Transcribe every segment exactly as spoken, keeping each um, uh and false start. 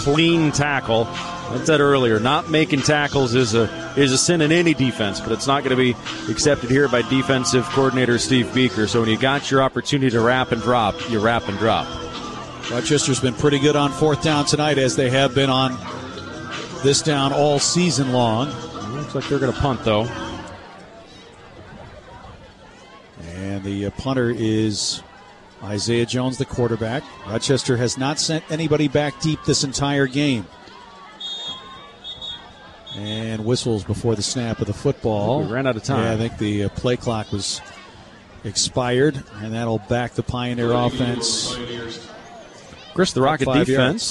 clean tackle. I said earlier, not making tackles is a is a sin in any defense, but it's not going to be accepted here by defensive coordinator Steve Beaker. So when you got your opportunity to wrap and drop, you wrap and drop. Rochester's been pretty good on fourth down tonight, as they have been on this down all season long. Looks like they're going to punt, though. And the uh, punter is Isaiah Jones, the quarterback. Rochester has not sent anybody back deep this entire game. And whistles before the snap of the football. We ran out of time. Yeah, I think the uh, play clock was expired, and that'll back the Pioneer offense. Chris, the Rocket defense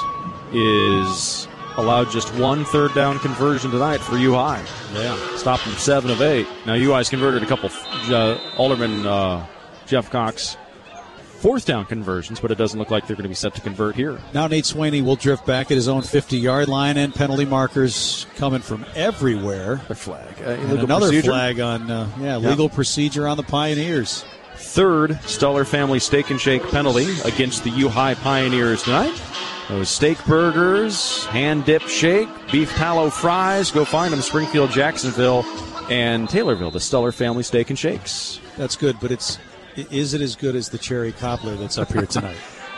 yards. is allowed just one third down conversion tonight for U High. Yeah. Stopped them seven of eight. Now U High's converted a couple uh, Alderman uh, Jeff Cox fourth down conversions, but it doesn't look like they're going to be set to convert here. Now Nate Swaney will drift back at his own fifty-yard line, and penalty markers coming from everywhere. A flag. Uh, and another procedure. flag on, uh, yeah, yeah, legal procedure on the Pioneers. Third Stellar Family Steak and Shake penalty against the U High Pioneers tonight. Those steak burgers, hand dip shake, beef tallow fries. Go find them, Springfield, Jacksonville, and Taylorville, the Stellar Family Steak and Shakes. That's good, but it's is it as good as the cherry cobbler that's up here tonight?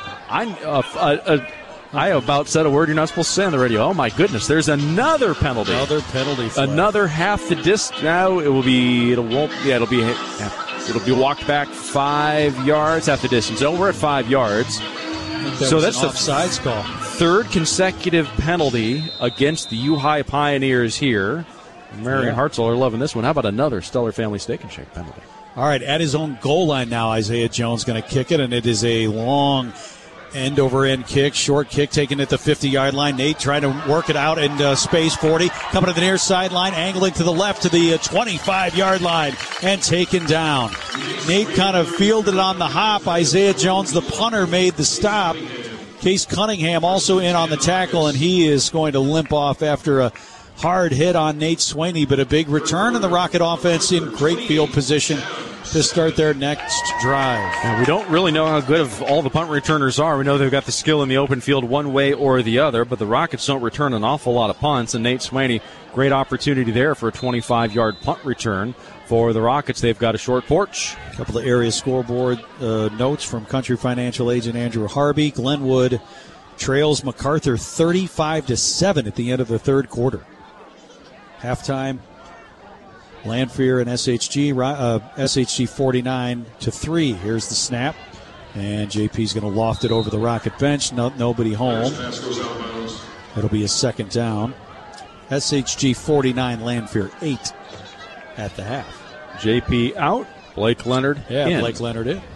I uh, uh, uh, I about said a word you're not supposed to say on the radio. Oh my goodness! There's another penalty. Another penalty. Flag. Another half the distance. Now it will be. It won't. Yeah, it'll be. It'll be walked back five yards half the distance. Oh, we're at five yards. That so that's an the offsides call. Third consecutive penalty against the U High Pioneers here. Marion yeah. Hartzell are loving this one. How about another Stellar Family Steak and Shake penalty? All right, at his own goal line now, Isaiah Jones going to kick it, and it is a long end-over-end kick, short kick taken at the fifty-yard line. Nate trying to work it out in uh, space forty, coming to the near sideline, angling to the left to the uh, twenty-five-yard line, and taken down. Nate kind of fielded it on the hop. Isaiah Jones, the punter, made the stop. Case Cunningham also in on the tackle, and he is going to limp off after a hard hit on Nate Swaney, but a big return, and the Rocket offense in great field position to start their next drive. Now, we don't really know how good of all the punt returners are. We know they've got the skill in the open field one way or the other, but the Rockets don't return an awful lot of punts, and Nate Swaney, great opportunity there for a twenty-five-yard punt return. For the Rockets, they've got a short porch. A couple of area scoreboard uh, notes from Country Financial agent Andrew Harvey. Glenwood trails MacArthur thirty-five to seven at the end of the third quarter. Halftime, Lanphier and S H G, uh, S H G forty-nine to three. Here's the snap, and J P's going to loft it over the Rocket bench. No, nobody home. It'll be a second down. S H G forty-nine, Lanphier eight at the half. J P out, Blake Leonard yeah, in. Blake Leonard in.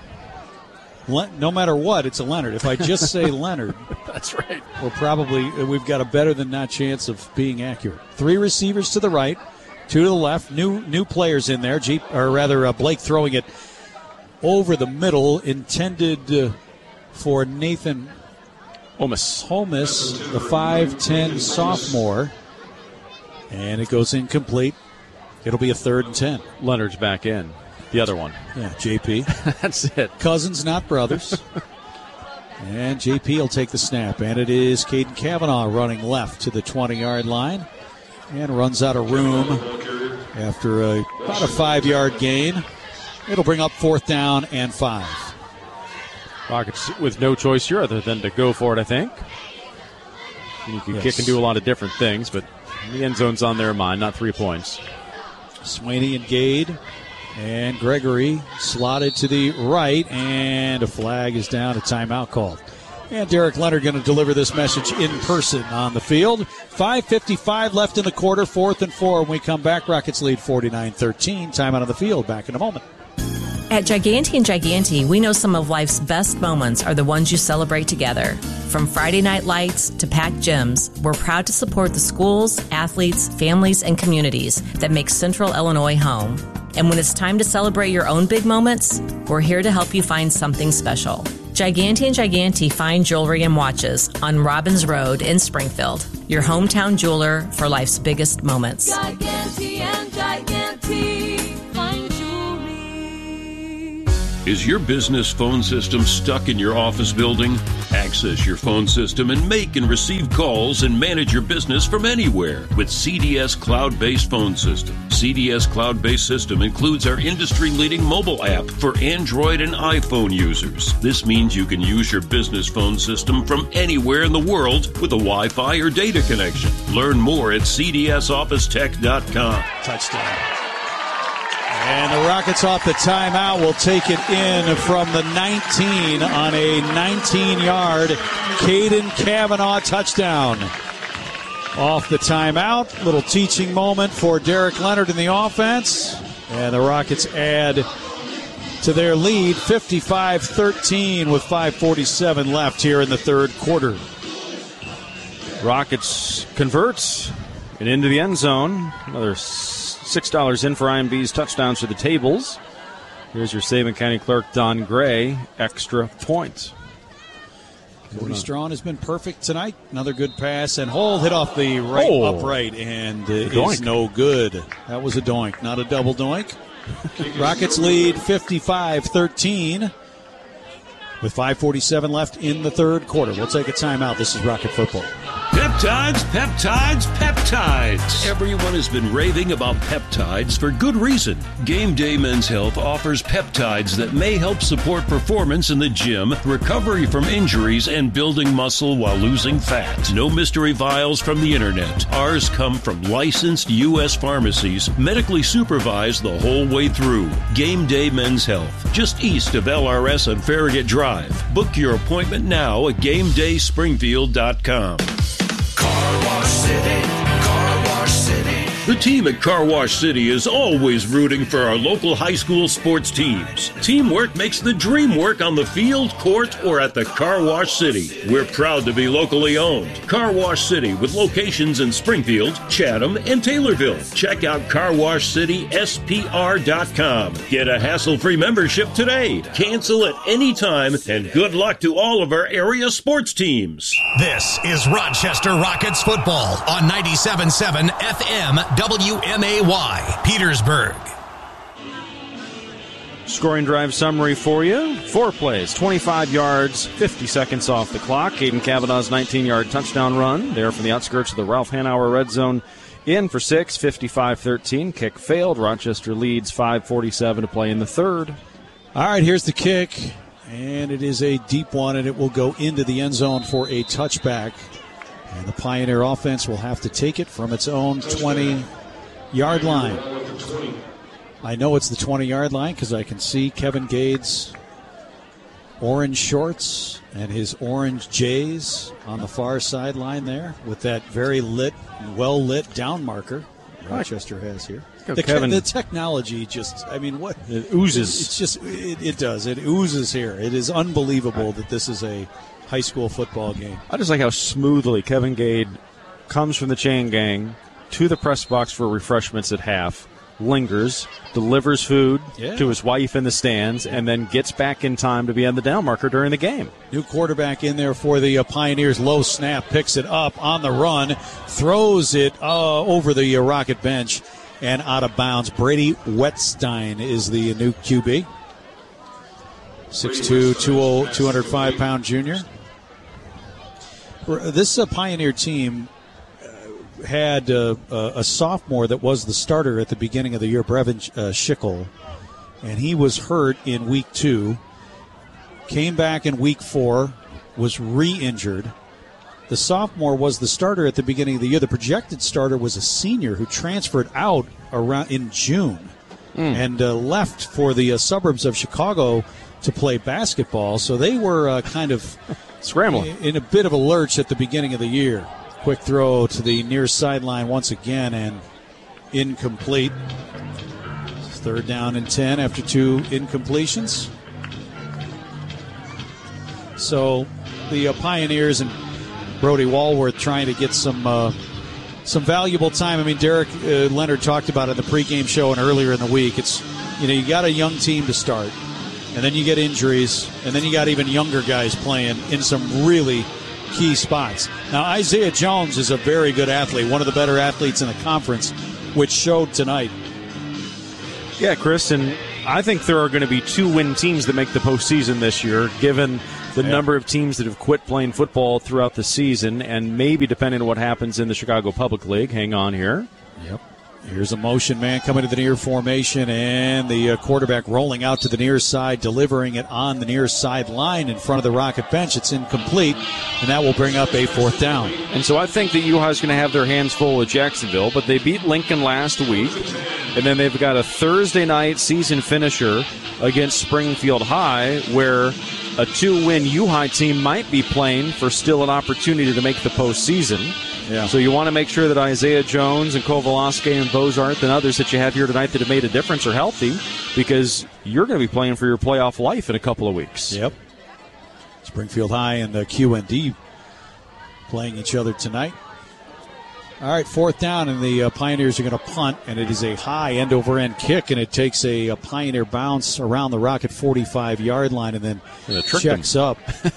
Le- no matter what, it's a Leonard. If I just say Leonard, that's right. We're probably we've got a better than not chance of being accurate. Three receivers to the right, two to the left. New new players in there. Jeep, or rather, uh, Blake throwing it over the middle, intended uh, for Nathan Homus. Homus, the five ten sophomore, and it goes incomplete. It'll be a third and ten. Leonard's back in. The other one. Yeah, J P. That's it. Cousins, not brothers. And J P will take the snap. And it is Caden Cavanaugh running left to the twenty-yard line. And runs out of room after a, about a five-yard gain. It'll bring up fourth down and five. Rockets with no choice here other than to go for it, I think. You can yes. kick and do a lot of different things, but the end zone's on their mind, not three points. Swaney and Gade. And Gregory slotted to the right, and a flag is down, a timeout called. And Derek Leonard going to deliver this message in person on the field. five fifty-five left in the quarter, fourth and four. When we come back, Rockets lead forty-nine thirteen. Timeout on the field. Back in a moment. At Giganti and Giganti, we know some of life's best moments are the ones you celebrate together. From Friday night lights to packed gyms, we're proud to support the schools, athletes, families, and communities that make Central Illinois home. And when it's time to celebrate your own big moments, we're here to help you find something special. Giganti and Giganti Fine Jewelry and Watches on Robbins Road in Springfield. Your hometown jeweler for life's biggest moments. Giganti and Giganti Fine Jewelry. Is your business phone system stuck in your office building? Access your phone system and make and receive calls and manage your business from anywhere with C D S Cloud-Based Phone System. C D S Cloud-Based System includes our industry-leading mobile app for Android and iPhone users. This means you can use your business phone system from anywhere in the world with a Wi-Fi or data connection. Learn more at C D S office tech dot com. Touchdown. And the Rockets off the timeout will take it in from the nineteen on a nineteen-yard Caden Cavanaugh touchdown. Off the timeout, little teaching moment for Derek Leonard in the offense. And the Rockets add to their lead, fifty-five thirteen with five forty-seven left here in the third quarter. Rockets converts and into the end zone. Another six dollars in for I M B's touchdowns to the tables. Here's your Sabin County Clerk, Don Gray, extra points. Cody Strawn has been perfect tonight. Another good pass and hold hit off the right oh. upright and uh, is no good. That was a doink, not a double doink. Rockets lead fifty-five thirteen with five forty-seven left in the third quarter. We'll take a timeout. This is Rocket Football. Peptides, peptides, peptides. Everyone has been raving about peptides for good reason. Game Day Men's Health offers peptides that may help support performance in the gym, recovery from injuries, and building muscle while losing fat. No mystery vials from the internet. Ours come from licensed U S pharmacies, medically supervised the whole way through. Game Day Men's Health, just east of L R S on Farragut Drive. Book your appointment now at game day springfield dot com. Car Wash City, Car Wash City. The team at Car Wash City is always rooting for our local high school sports teams. Teamwork makes the dream work on the field, court, or at the Car Wash City. We're proud to be locally owned. Car Wash City with locations in Springfield, Chatham, and Taylorville. Check out car wash city s p r dot com. Get a hassle-free membership today. Cancel at any time, and good luck to all of our area sports teams. This is Rochester Rockets football on ninety-seven point seven F M W M A Y, Petersburg. Scoring drive summary for you. Four plays, twenty-five yards, fifty seconds off the clock. Caden Cavanaugh's nineteen-yard touchdown run there from the outskirts of the Ralph Hanauer red zone. In for six, fifty-five thirteen. Kick failed. Rochester leads five forty-seven to play in the third. All right, here's the kick. And it is a deep one, and it will go into the end zone for a touchback. And the Pioneer offense will have to take it from its own twenty-yard line. I know it's the twenty-yard line because I can see Kevin Gade's orange shorts and his orange J's on the far sideline there with that very lit, well-lit down marker Rochester has here. The, Kevin, the technology just, I mean, what? It oozes. It's just, it, it does. It oozes here. It is unbelievable that this is a high school football game. I just like how smoothly Kevin Gade comes from the chain gang to the press box for refreshments at half, lingers, delivers food yeah. to his wife in the stands, and then gets back in time to be on the down marker during the game. New quarterback in there for the uh, Pioneers. Low snap, picks it up on the run, throws it uh, over the uh, Rocket bench and out of bounds. Brady Wetstein is the new Q B. six two, two hundred five pound junior. This uh, Pioneer team uh, had uh, a sophomore that was the starter at the beginning of the year, Brevin uh, Schickel, and he was hurt in week two, came back in week four, was re-injured. The sophomore was the starter at the beginning of the year. The projected starter was a senior who transferred out around in June mm. and uh, left for the uh, suburbs of Chicago to play basketball. So they were uh, kind of scrambling in a bit of a lurch at the beginning of the year. Quick throw to the near sideline once again and incomplete. Third down and ten after two incompletions. So the uh, Pioneers and Brody Walworth trying to get some uh, some valuable time. I mean, Derek uh, Leonard talked about it in the pregame show and earlier in the week. It's, you know, you got a young team to start, and then you get injuries, and then you got even younger guys playing in some really key spots. Now, Isaiah Jones is a very good athlete, one of the better athletes in the conference, which showed tonight. Yeah, Chris, and I think there are going to be two-win teams that make the postseason this year, given the yeah. number of teams that have quit playing football throughout the season, and maybe depending on what happens in the Chicago Public League. Hang on here. Yep. Here's a motion man coming to the near formation, and the uh, quarterback rolling out to the near side, delivering it on the near sideline in front of the Rocket bench. It's incomplete, and that will bring up a fourth down. And so I think that U High is going to have their hands full with Jacksonville, but they beat Lincoln last week, and then they've got a Thursday night season finisher against Springfield High, where a two-win U High team might be playing for still an opportunity to make the postseason. Yeah. So you want to make sure that Isaiah Jones and Kowalski and Bozart and others that you have here tonight that have made a difference are healthy, because you're going to be playing for your playoff life in a couple of weeks. Yep. Springfield High and the Q and D playing each other tonight. All right, fourth down, and the uh, Pioneers are going to punt, and it is a high end-over-end kick, and it takes a, a Pioneer bounce around the Rocket forty-five-yard line and then checks up.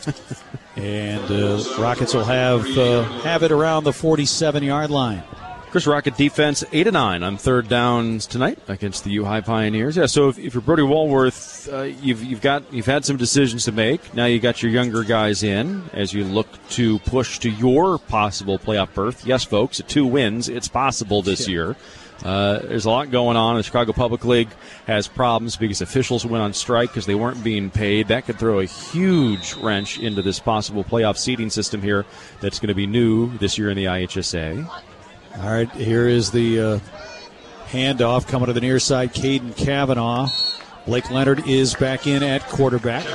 And uh, Rockets will have uh, have it around the forty-seven-yard line. Chris, Rocket defense eight and nine on third downs tonight against the U High Pioneers. Yeah, so if, if you're Brody Walworth, uh, you've you've got you've had some decisions to make. Now you got your younger guys in as you look to push to your possible playoff berth. Yes, folks, at two wins, it's possible this yeah. year. Uh, there's a lot going on. The Chicago Public League has problems because officials went on strike because they weren't being paid. That could throw a huge wrench into this possible playoff seeding system here that's going to be new this year in the I H S A. All right, here is the uh, handoff coming to the near side. Caden Kavanaugh. Blake Leonard is back in at quarterback.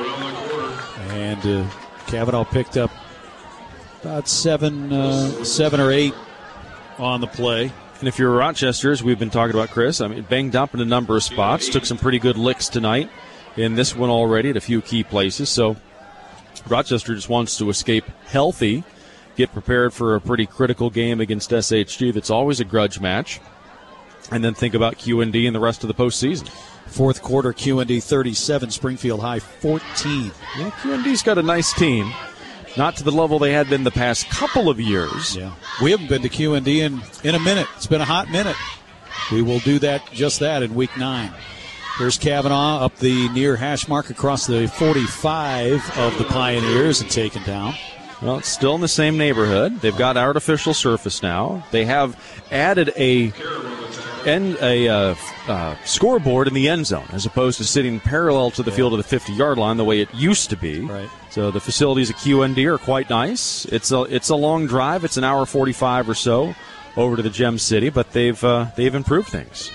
And uh, Kavanaugh picked up about seven, uh, seven or eight on the play. And if you're Rochester, as we've been talking about, Chris, I mean, banged up in a number of spots. Took some pretty good licks tonight in this one already at a few key places. So Rochester just wants to escape healthy, get prepared for a pretty critical game against S H G that's always a grudge match, and then think about Q and D and the rest of the postseason. Fourth quarter, Q and D thirty-seven, Springfield High fourteen. Yeah, Q and D's got a nice team. Not to the level they had been the past couple of years. Yeah, we haven't been to Q and D in, in a minute. It's been a hot minute. We will do that, just that, in week nine. Here's Kavanaugh up the near hash mark across the forty-five of the Pioneers and taken down. Well, it's still in the same neighborhood. They've got artificial surface now. They have added a end, a uh, uh, scoreboard in the end zone as opposed to sitting parallel to the yeah. field of the fifty-yard line the way it used to be. Right. So the facilities at Q and D are quite nice. It's a it's a long drive. It's an hour forty-five or so over to the Gem City, but they've uh, they've improved things.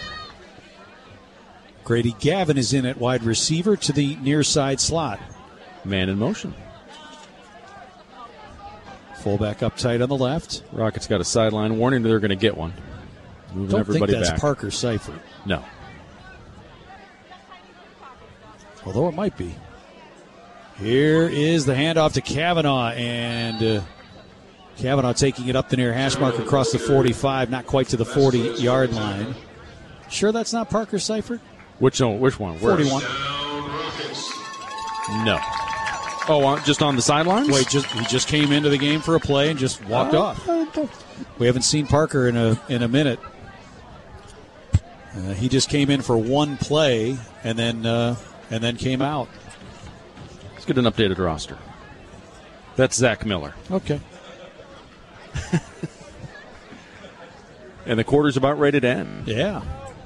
Grady Gavin is in at wide receiver to the near side slot. Man in motion. Fullback up tight on the left. Rockets got a sideline warning that they're going to get one. Moving Don't everybody think that's back. Parker Seifert. No. Although it might be. Here is the handoff to Kavanaugh, and uh, Kavanaugh taking it up the near hash mark across the forty-five, not quite to the forty-yard line. Sure that's not Parker Seifert? Which one? Which one? Where? forty-one. No. Oh, uh, just on the sidelines? Wait, just he just came into the game for a play and just walked uh, off. We haven't seen Parker in a in a minute. Uh, he just came in for one play and then uh, and then came out. Let's get an updated roster. That's Zach Miller. Okay. And the quarter's about ready to end. Yeah.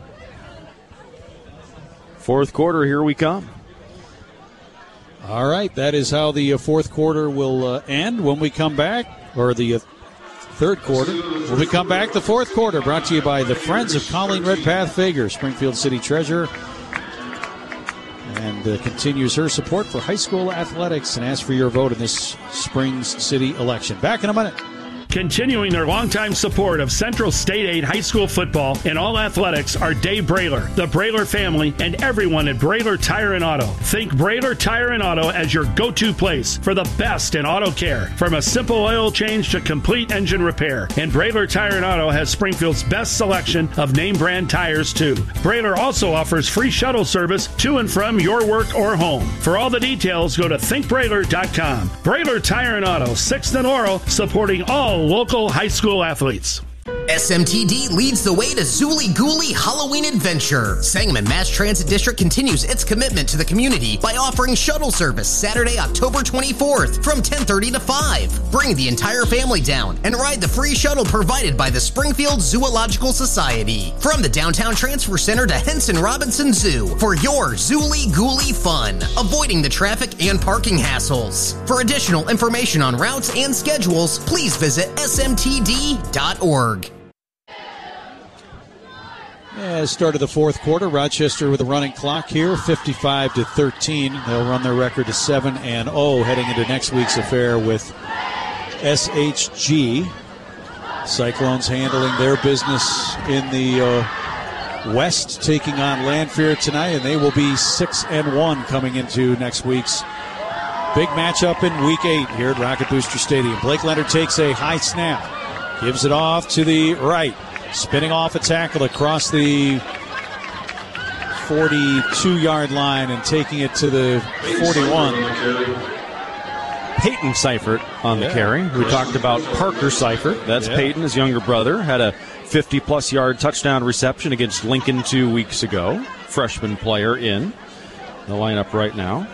Fourth quarter, here we come. All right, that is how the uh, fourth quarter will uh, end when we come back, or the uh, third quarter. When we come back, the fourth quarter, brought to you by the Friends of Colleen Redpath Fager, Springfield City Treasurer, and uh, continues her support for high school athletics and asks for your vote in this Springs City election. Back in a minute. Continuing their longtime support of Central State Aid high school football and all athletics are Dave Brayler, the Brayler family, and everyone at Brayler Tire and Auto. Think Brayler Tire and Auto as your go-to place for the best in auto care, from a simple oil change to complete engine repair. And Brayler Tire and Auto has Springfield's best selection of name brand tires too. Brayler also offers free shuttle service to and from your work or home. For all the details, go to think brayler dot com. Brayler Tire and Auto, sixth and Laurel, supporting all local high school athletes. S M T D leads the way to Zooly Gooly Halloween Adventure. Sangamon Mass Transit District continues its commitment to the community by offering shuttle service Saturday, October twenty-fourth from ten thirty to five. Bring the entire family down and ride the free shuttle provided by the Springfield Zoological Society. From the Downtown Transfer Center to Henson Robinson Zoo for your Zooly Gooly fun, avoiding the traffic and parking hassles. For additional information on routes and schedules, please visit S M T D dot org. Yeah, start of the fourth quarter, Rochester with a running clock here, fifty-five to thirteen. They'll run their record to seven and oh heading into next week's affair with S H G. Cyclones handling their business in the uh, West, taking on Lanphier tonight, and they will be six and one coming into next week's big matchup in week eight here at Rocket Booster Stadium. Blake Leonard takes a high snap, gives it off to the right. Spinning off a tackle across the forty-two-yard line and taking it to the forty-one. Peyton Seifert on the yeah. carry. We yeah. talked about Parker Seifert. That's yeah. Peyton, his younger brother. Had a fifty-plus yard touchdown reception against Lincoln two weeks ago. Freshman player in the lineup right now.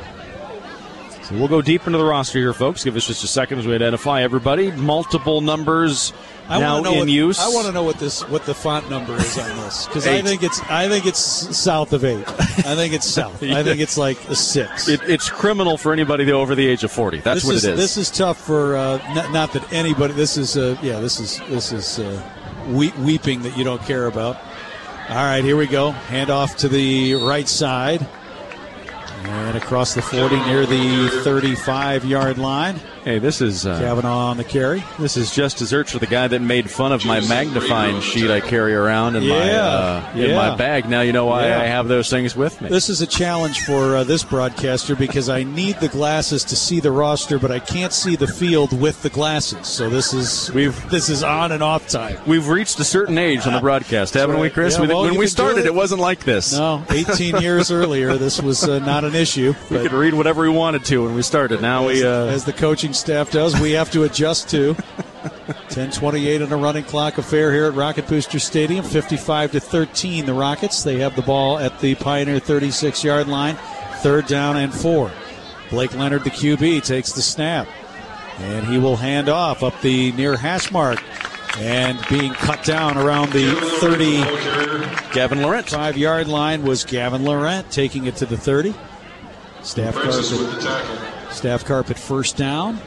So we'll go deep into the roster here, folks. Give us just a second as we identify everybody. Multiple numbers I now know in what, use. I want to know what this what the font number is on this, because I think it's I think it's south of eight. I think it's south. I think it's like a six. It, it's criminal for anybody over the age of forty. That's this what is, it is. This is tough for uh, not, not that anybody. This is uh, yeah. This is this is uh, we, weeping that you don't care about. All right, here we go. Hand off to the right side. And across the forty near the thirty-five-yard line. Hey, this is uh, Kavanaugh on the carry. This is just desserts for the guy that made fun of my magnifying sheet I carry around in, yeah, my, uh, in yeah. my bag. Now you know why yeah. I have those things with me. This is a challenge for uh, this broadcaster because I need the glasses to see the roster, but I can't see the field with the glasses. So this is we've this is on and off time. We've reached a certain age on the broadcast, haven't right. we, Chris? Yeah, we, well, when we started, it. it wasn't like this. No, eighteen years earlier, this was uh, not an issue. We could read whatever we wanted to when we started. Now as, we, uh, as the coaching staff does, we have to adjust to. ten twenty-eight on a running clock affair here at Rocket Booster Stadium. fifty-five to thirteen, the Rockets. They have the ball at the Pioneer thirty-six-yard line. Third down and four. Blake Leonard, the Q B, takes the snap. And he will hand off up the near hash mark. And being cut down around the thirty. Gavin Laurent. Five-yard line was Gavin Laurent taking it to the thirty. Staff carpet, staff carpet first down.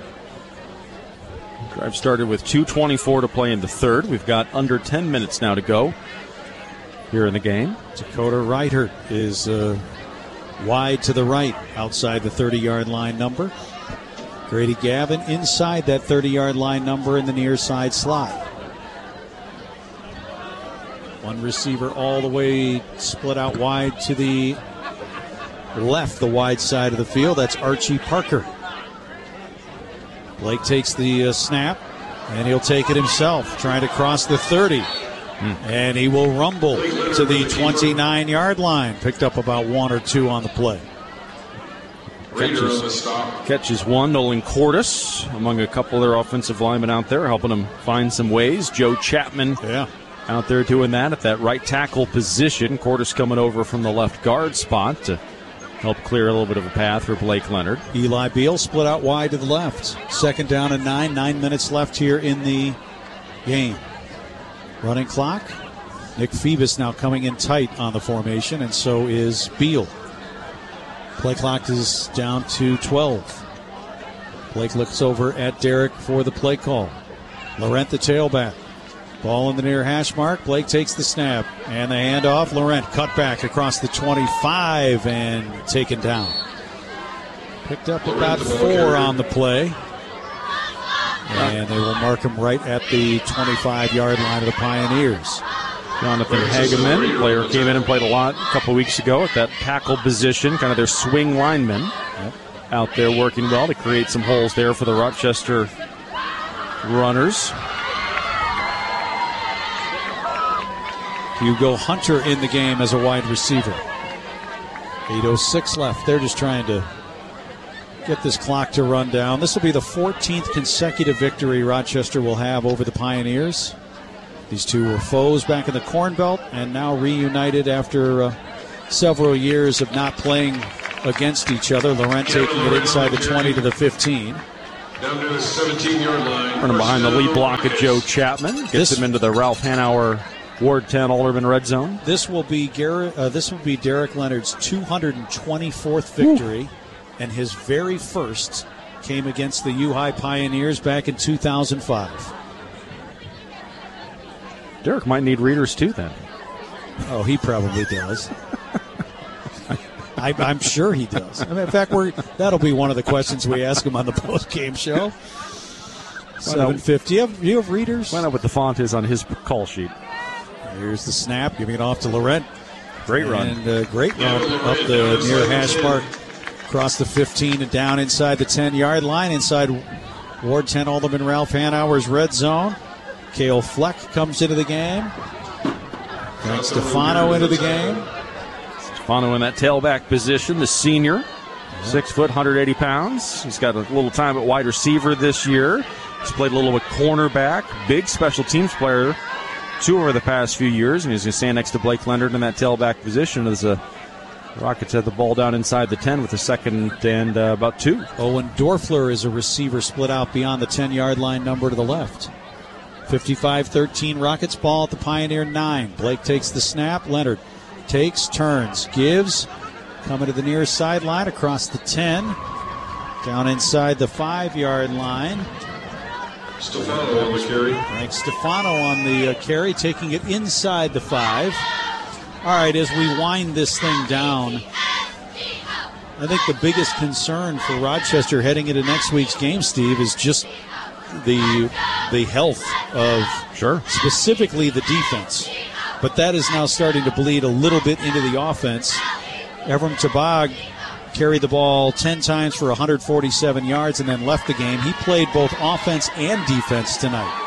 Drive started with two twenty-four to play in the third. We've got under ten minutes now to go here in the game. Dakota Reithert is uh, wide to the right outside the thirty-yard line number. Grady Gavin inside that thirty-yard line number in the near side slot. One receiver all the way split out wide to the left, the wide side of the field. That's Archie Parker. Blake takes the uh, snap, and he'll take it himself, trying to cross the thirty. Mm. And he will rumble to the twenty-nine-yard line. Picked up about one or two on the play. Catches, catches one. Nolan Cordes among a couple of their offensive linemen out there, helping them find some ways. Joe Chapman yeah. out there doing that at that right tackle position. Cordes coming over from the left guard spot to help clear a little bit of a path for Blake Leonard. Eli Beal split out wide to the left. Second down and nine. Nine minutes left here in the game. Running clock. Nick Phoebus now coming in tight on the formation, and so is Beal. Play clock is down to twelve. Blake looks over at Derek for the play call. Laurent the tailback. Ball in the near hash mark. Blake takes the snap. And the handoff. Laurent cut back across the twenty-five and taken down. Picked up about four on the play. And they will mark him right at the twenty-five-yard line of the Pioneers. Jonathan Hageman, player came in and played a lot a couple weeks ago at that tackle position, kind of their swing lineman. Yep. Out there working well to create some holes there for the Rochester runners. Hugo Hunter in the game as a wide receiver. eight oh six left. They're just trying to get this clock to run down. This will be the fourteenth consecutive victory Rochester will have over the Pioneers. These two were foes back in the Corn Belt and now reunited after uh, several years of not playing against each other. Laurent taking it inside the twenty to the fifteen. Down to the seventeen-yard line. Running behind the lead block of Joe Chapman. Gets this, him into the Ralph Hanauer Ward ten Alderman red zone. This will be Garrett, uh, this will be Derek Leonard's two hundred twenty-fourth victory, Ooh. and his very first came against the U-High Pioneers back in two thousand five. Derek might need readers too then. Oh, he probably does. I, I'm sure he does. I mean, in fact, we're, that'll be one of the questions we ask him on the post-game show. seven fifty. You have, you have readers? Find out what the font is on his call sheet. Here's the snap, giving it off to Laurent. Great run. And a great run up the near hash mark, across the fifteen and down inside the ten-yard line, inside Ward ten Alderman Ralph Hanauer's red zone. Cale Fleck comes into the game. Frank Stefano into the game. Stefano in that tailback position, the senior, yeah. six foot, one hundred eighty pounds. He's got a little time at wide receiver this year. He's played a little bit cornerback, big special teams player, two over the past few years, and he's going to stand next to Blake Leonard in that tailback position as the Rockets had the ball down inside the ten with a second and uh, about two. Owen Dorfler is a receiver split out beyond the ten-yard line number to the left. fifty-five thirteen Rockets, ball at the Pioneer nine. Blake takes the snap. Leonard takes, turns, gives. Coming to the near sideline across the ten. Down inside the five-yard line. Stefano on the carry. Frank Stefano on the uh, carry, taking it inside the five. All right, as we wind this thing down, I think the biggest concern for Rochester heading into next week's game, Steve, is just the the health of sure specifically the defense. But that is now starting to bleed a little bit into the offense. Evram Tabag carried the ball ten times for one hundred forty-seven yards and then left the game. He played both offense and defense tonight.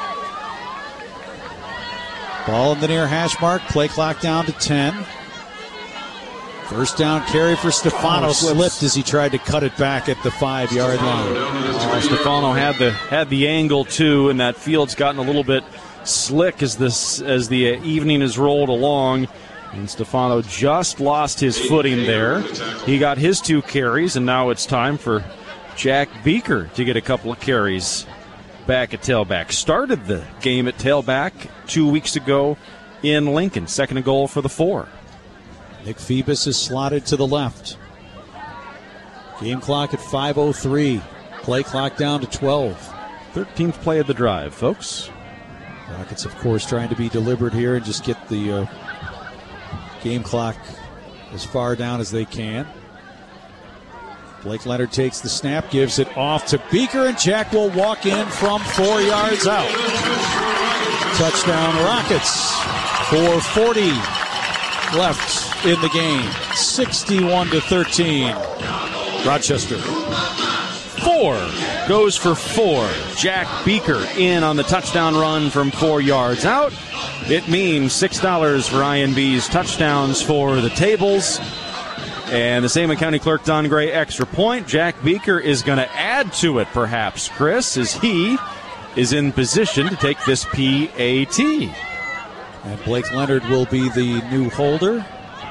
Ball in the near hash mark. Play clock down to ten. First down carry for Stefano. Oh, slipped as he tried to cut it back at the five-yard line. Oh, Stefano had the had the angle too, and that field's gotten a little bit slick as this as the evening has rolled along. And Stefano just lost his footing there. He got his two carries, and now it's time for Jack Beaker to get a couple of carries back at tailback. Started the game at tailback two weeks ago in Lincoln. Second and goal for the four. Nick Phoebus is slotted to the left. Game clock at five oh three. Play clock down to twelve. thirteenth play of the drive, folks. Rockets, of course, trying to be deliberate here and just get the uh, game clock as far down as they can. Blake Leonard takes the snap, gives it off to Beaker, and Jack will walk in from four yards out. Touchdown Rockets. four forty left in the game. sixty-one to thirteen. Rochester. Four goes for four. Jack Beaker in on the touchdown run from four yards out. It means six dollars for I N B's touchdowns for the tables. And the Sangamon County Clerk Don Gray extra point. Jack Beaker is going to add to it, perhaps, Chris, as he is in position to take this P A T. And Blake Leonard will be the new holder.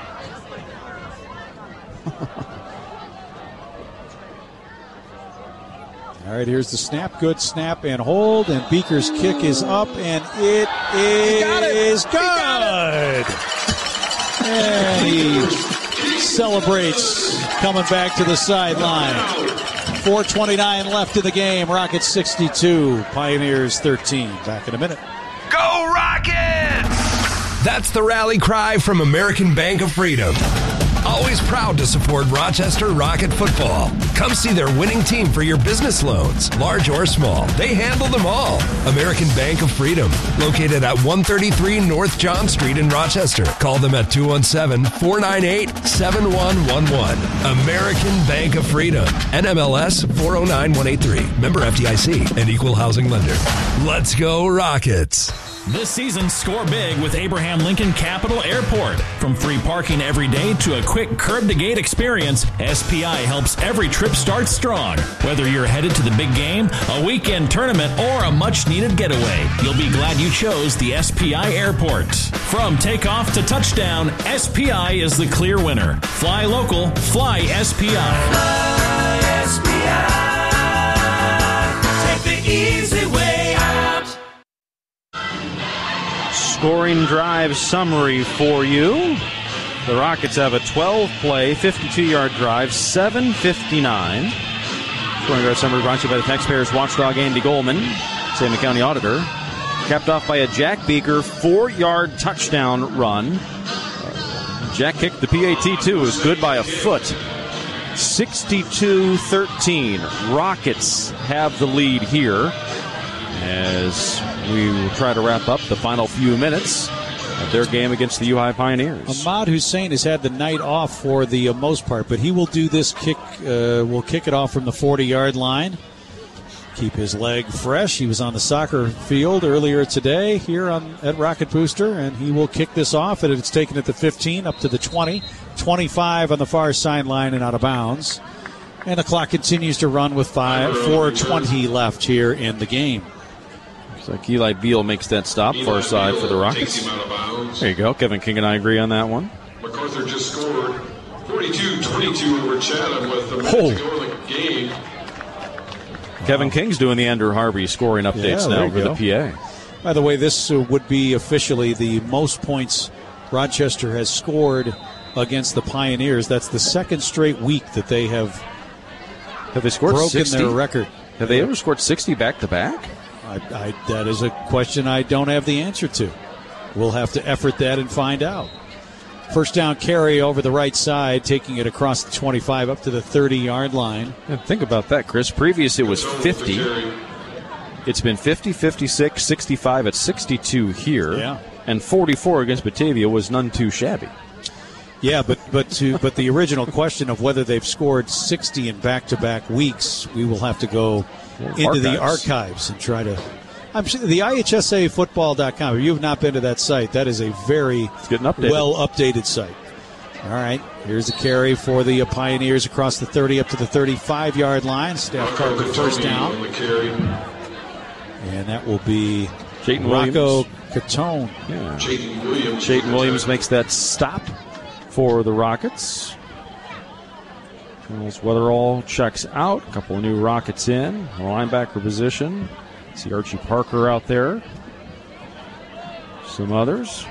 All right, here's the snap. Good snap and hold. And Beaker's kick is up, and it is good. And he celebrates coming back to the sideline. four twenty-nine left in the game. Rockets sixty-two, Pioneers thirteen. Back in a minute. Go Rockets! That's the rally cry from American Bank of Freedom. Always proud to support Rochester Rocket football. Come see their winning team for your business loans, large or small. They handle them all. American Bank of Freedom, located at one thirty-three North John Street in Rochester. Call them at two one seven, four nine eight, seven one one one. American Bank of Freedom, N M L S four oh nine one eight three. Member F D I C and Equal Housing Lender. Let's go Rockets. This season, score big with Abraham Lincoln Capital Airport. From free parking every day to a quick curb-to-gate experience, S P I helps every trip start strong. Whether you're headed to the big game, a weekend tournament, or a much-needed getaway, you'll be glad you chose the S P I Airport. From takeoff to touchdown, S P I is the clear winner. Fly local, fly S P I. Fly S P I. Take the easy way out. Scoring drive summary for you. The Rockets have a twelve-play, fifty-two-yard drive, seven fifty-nine. Scoring drive summary brought to you by the taxpayers watchdog Andy Goldman, Salem County Auditor. Capped off by a Jack Beaker four-yard touchdown run. Jack kicked the P A T, too. It was good by a foot. sixty-two thirteen. Rockets have the lead here as we will try to wrap up the final few minutes of their game against the U High Pioneers. Ahmad Hussein has had the night off for the uh, most part, but he will do this kick. Uh, will kick it off from the forty-yard line. Keep his leg fresh. He was on the soccer field earlier today here on at Rocket Booster, and he will kick this off. And it's taken at the fifteen, up to the twenty, twenty-five on the far sideline and out of bounds. And the clock continues to run with five, four twenty left here in the game. Looks like Eli Beal makes that stop, Eli far side Beal for the Rockets. takes him out of bounds. There you go. Kevin King and I agree on that one. MacArthur just scored forty-two twenty-two over Chatham with a minute Oh. to go in the game. Kevin King's doing the Andrew Harvey scoring updates Yeah, now there you over go. the P A. By the way, this uh, would be officially the most points Rochester has scored against the Pioneers. That's the second straight week that they have Have they scored broken sixty? their record. Have they ever scored sixty back-to-back? I, I, that is a question I don't have the answer to. We'll have to effort that and find out. First down carry over the right side, taking it across the twenty-five up to the thirty-yard line. Yeah, think about that, Chris. Previous it was fifty. It's been fifty, fifty-six, sixty-five at sixty-two here. Yeah. And forty-four against Batavia was none too shabby. Yeah, but but to but the original question of whether they've scored sixty in back-to-back weeks, we will have to go into the Archives. archives and try to. I'm sure the I H S A football dot com. If you have not been to that site, that is a very getting updated. well updated site. All right, here's the carry for the uh, Pioneers across the thirty up to the thirty-five-yard line. Staff card the first down, On the carry. and that will be Chayton Rocco Williams. Catone. Yeah. Chayton Williams. Chayton Williams makes that stop for the Rockets. Charles Weatherall checks out. A couple of new Rockets in. A linebacker position. See Archie Parker out there. Some others.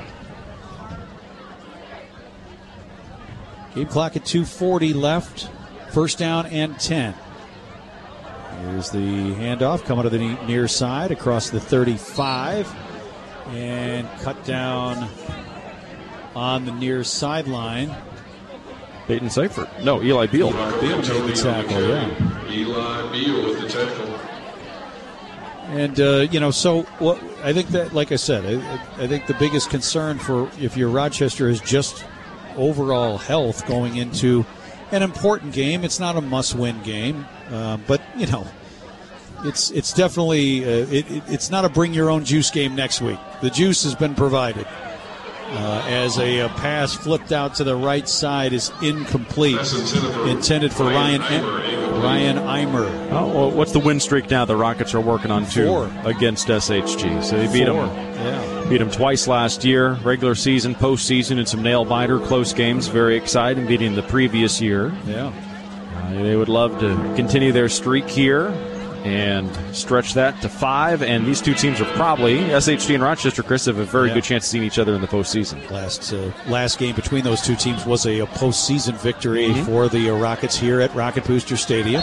Game clock at two forty left. First down and ten. Here's the handoff coming to the near side across the thirty-five. And cut down on the near sideline. Peyton Seifert. No, Eli Beal. Eli Beal made the tackle, yeah. Eli Beal with the tackle. And, uh, you know, so what I think that, like I said, I, I think the biggest concern for if you're Rochester is just overall health going into an important game. It's not a must-win game, uh, but, you know, it's it's definitely uh, it, it, it's not a bring-your-own-juice game next week. The juice has been provided. Uh, as a, a pass flipped out to the right side is incomplete. Intended for, intended for Ryan Ryan Eimer. Ryan Eimer. Oh, well, what's the win streak now the Rockets are working on, too, Four. against S H G? So they beat Four. them. Yeah. Beat them twice last year, regular season, postseason, and some nail-biter close games. Very exciting, beating the previous year. Yeah. Uh, they would love to continue their streak here and stretch that to five. And these two teams are probably, S H G and Rochester, Chris, have a very Yeah. good chance of seeing each other in the postseason. Last uh, last game between those two teams was a, a postseason victory Mhm. for the uh, Rockets here at Rocket Booster Stadium.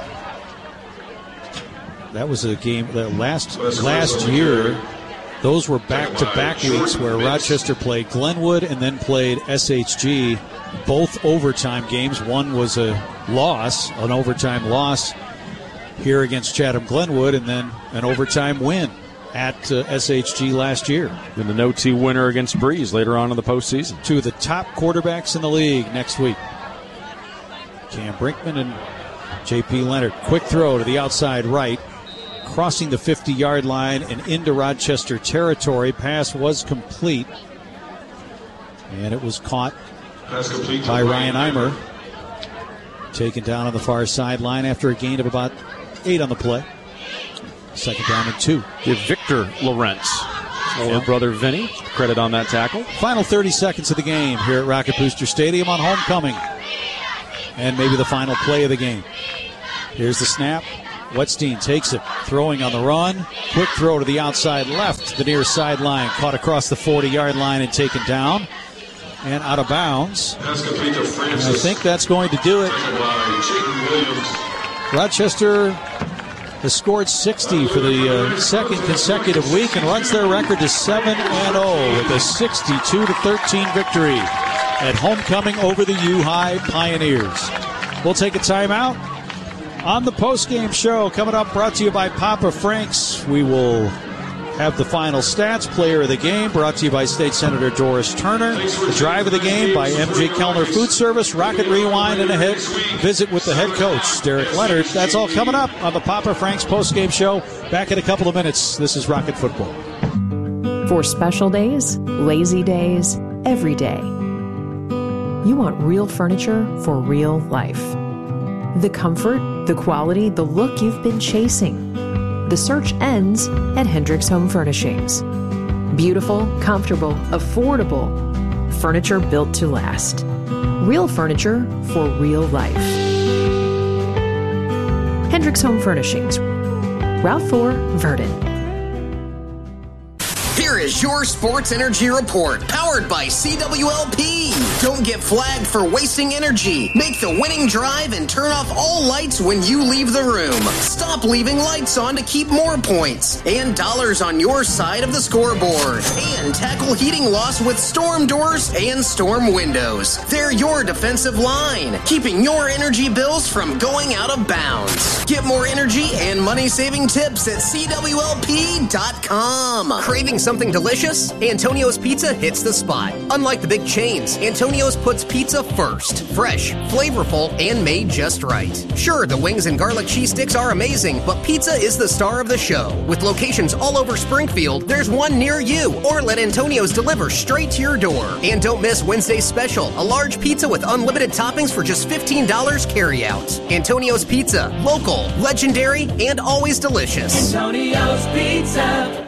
That was a game that last last year. Those were back-to-back weeks where Rochester played Glenwood and then played S H G, both overtime games. One was a loss, an overtime loss here against Chatham Glenwood, and then an overtime win at uh, S H G last year. And the no-T winner against Breeze later on in the postseason. Two of the top quarterbacks in the league next week. Cam Brinkman and J P Leonard. Quick throw to the outside right. crossing the fifty-yard line and into Rochester territory. Pass was complete, and it was caught by Ryan Eimer. Taken down on the far sideline after a gain of about eight on the play. Second down and two. Give Victor Lawrence or yeah. brother Vinny credit on that tackle. Final thirty seconds of the game here at Rocket Booster Stadium on homecoming. And maybe the final play of the game. Here's the snap. Wetstein takes it, throwing on the run. Quick throw to the outside left, the near sideline. Caught across the forty-yard line and taken down. And out of bounds. And I think that's going to do it. Rochester has scored sixty for the uh, second consecutive week and runs their record to seven and oh with a sixty-two to thirteen victory at homecoming over the U-High Pioneers. We'll take a timeout. On the postgame show coming up, brought to you by Papa Frank's, we will have the final stats. Player of the game brought to you by State Senator Doris Turner. The drive of the game by M J Kellner Food Service. Rocket Rewind and a head visit with the head coach, Derek Leonard. That's all coming up on the Papa Frank's postgame show. Back in a couple of minutes. This is Rocket Football. For special days, lazy days, every day. You want real furniture for real life. The comfort, the quality, the look you've been chasing. The search ends at Hendricks Home Furnishings. Beautiful, comfortable, affordable. Furniture built to last. Real furniture for real life. Hendricks Home Furnishings. Route four, Verdon. Here is your Sports Energy Report, powered by C W L P. Don't get flagged for wasting energy. Make the winning drive and turn off all lights when you leave the room. Stop leaving lights on to keep more points and dollars on your side of the scoreboard. And tackle heating loss with storm doors and storm windows. They're your defensive line, keeping your energy bills from going out of bounds. Get more energy and money-saving tips at C W L P dot com. Craving something delicious? Antonio's Pizza hits the spot. Unlike the big chains, Antonio's puts pizza first. Fresh, flavorful, and made just right. Sure, the wings and garlic cheese sticks are amazing, but pizza is the star of the show. With locations all over Springfield, there's one near you. Or let Antonio's deliver straight to your door. And don't miss Wednesday's special, a large pizza with unlimited toppings for just fifteen dollars carry-out. Antonio's Pizza, local, legendary, and always delicious. Antonio's Pizza.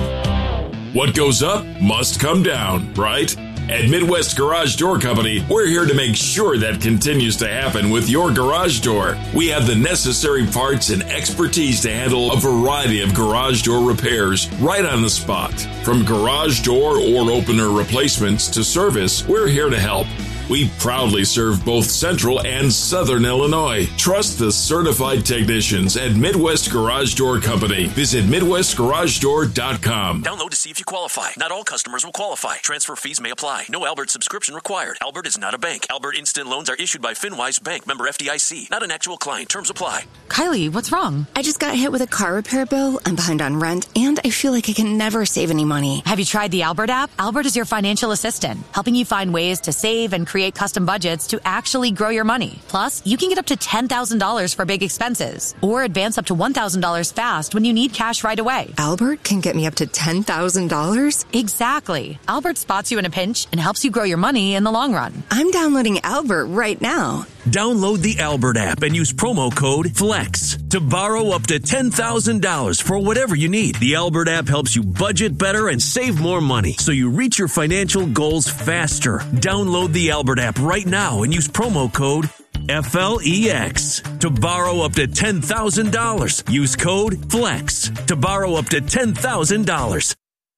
What goes up must come down, right? At Midwest Garage Door Company, we're here to make sure that continues to happen with your garage door. We have the necessary parts and expertise to handle a variety of garage door repairs right on the spot. From garage door or opener replacements to service, we're here to help. We proudly serve both Central and Southern Illinois. Trust the certified technicians at Midwest Garage Door Company. Visit Midwest Garage Door dot com. Download to see if you qualify. Not all customers will qualify. Transfer fees may apply. No Albert subscription required. Albert is not a bank. Albert Instant Loans are issued by FinWise Bank, member F D I C. Not an actual client. Terms apply. Kylie, what's wrong? I just got hit with a car repair bill. I'm behind on rent, and I feel like I can never save any money. Have you tried the Albert app? Albert is your financial assistant, helping you find ways to save and create custom budgets to actually grow your money. Plus, you can get up to ten thousand dollars for big expenses or advance up to one thousand dollars fast when you need cash right away. Albert can get me up to ten thousand dollars? Exactly. Albert spots you in a pinch and helps you grow your money in the long run. I'm downloading Albert right now. Download the Albert app and use promo code FLEX to borrow up to ten thousand dollars for whatever you need. The Albert app helps you budget better and save more money so you reach your financial goals faster. Download the Albert app right now and use promo code F L E X to borrow up to ten thousand dollars. Use code FLEX to borrow up to ten thousand dollars.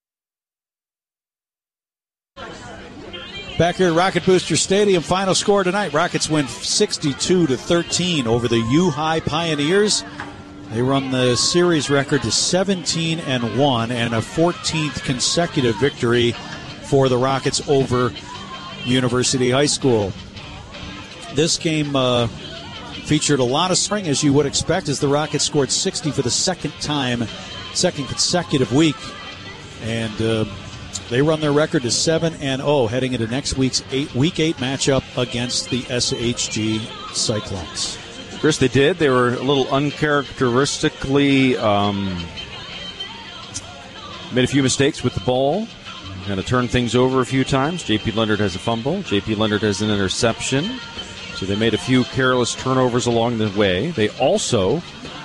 Back here at Rocket Booster Stadium, final score tonight. Rockets win sixty-two to thirteen over the U-High Pioneers. They run the series record to seventeen and one and a fourteenth consecutive victory for the Rockets over University High School. This game uh, featured a lot of spring, as you would expect, as the Rockets scored sixty for the second time, second consecutive week. And uh, they run their record to seven and oh heading into next week's eight, week eight matchup against the S H G Cyclones. Chris, they did. They were a little uncharacteristically, um, made a few mistakes with the ball. Kind of turned things over a few times. J P. Leonard has a fumble. J P. Leonard has an interception. So they made a few careless turnovers along the way. They also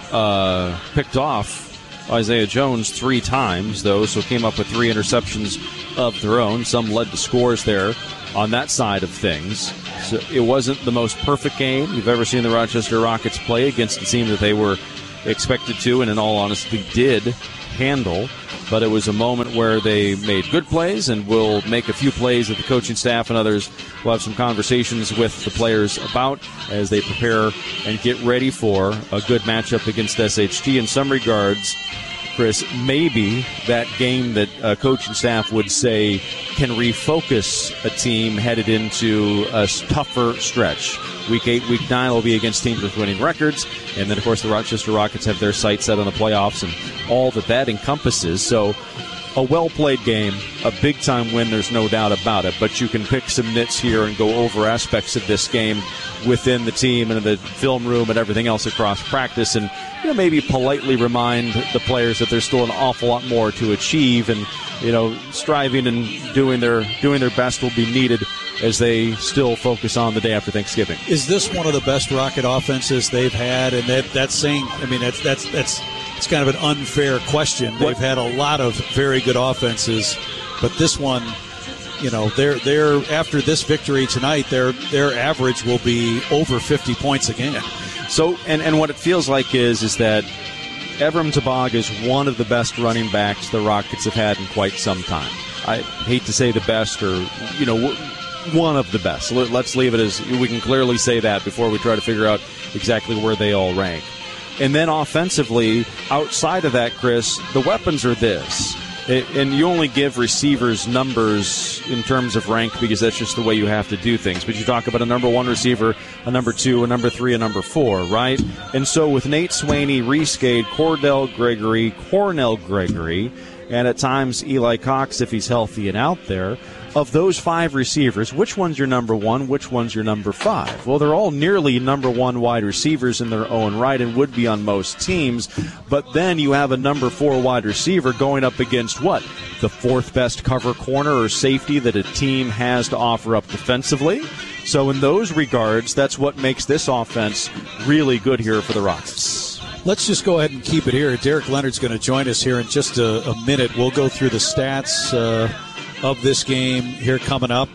uh, picked off Isaiah Jones three times, though, so came up with three interceptions of their own. Some led to scores there on that side of things. So it wasn't the most perfect game you've ever seen the Rochester Rockets play against a team that they were expected to, and in all honesty did handle. But it was a moment where they made good plays, and will make a few plays that the coaching staff and others will have some conversations with the players about as they prepare and get ready for a good matchup against S H T. In some regards, Chris, maybe that game that uh, coaching staff would say can refocus a team headed into a tougher stretch. Week eight, week nine will be against teams with winning records. And then, of course, the Rochester Rockets have their sights set on the playoffs and all that that encompasses. So a well-played game, a big-time win, there's no doubt about it. But you can pick some nits here and go over aspects of this game within the team and the film room and everything else across practice, and you know, maybe politely remind the players that there's still an awful lot more to achieve, and you know, striving and doing their doing their best will be needed as they still focus on the day after Thanksgiving. Is this one of the best Rocket offenses they've had? And that that's saying, I mean, that's that's that's it's kind of an unfair question. They've what? had a lot of very good offenses, but this one, you know, they're they're after this victory tonight, their their average will be over fifty points a game. So, and, and what it feels like is is that Evram Tabag is one of the best running backs the Rockets have had in quite some time. I hate to say the best, or you know, one of the best. Let's leave it as we can clearly say that before we try to figure out exactly where they all rank. And then offensively, outside of that, Chris, the weapons are this. It, and you only give receivers numbers in terms of rank because that's just the way you have to do things. But you talk about a number one receiver, a number two, a number three, a number four, right? And so with Nate Swaney, Reese Gade, Cordell Gregory, Cornell Gregory, and at times Eli Cox if he's healthy and out there, of those five receivers, which one's your number one, which one's your number five? Well, they're all nearly number one wide receivers in their own right and would be on most teams. But then you have a number four wide receiver going up against what? The fourth best cover corner or safety that a team has to offer up defensively. So in those regards, that's what makes this offense really good here for the Rockets. Let's just go ahead and keep it here. Derek Leonard's going to join us here in just a, a minute. We'll go through the stats uh, of this game here coming up.